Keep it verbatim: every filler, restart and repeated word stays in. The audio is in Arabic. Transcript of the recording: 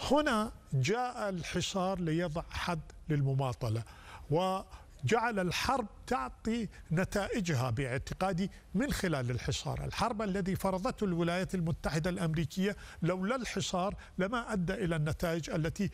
هنا جاء الحصار ليضع حد للمماطلة، وجعل الحرب تعطي نتائجها باعتقادي من خلال الحصار. الحرب الذي فرضته الولايات المتحدة الأمريكية لولا الحصار لما أدى إلى النتائج التي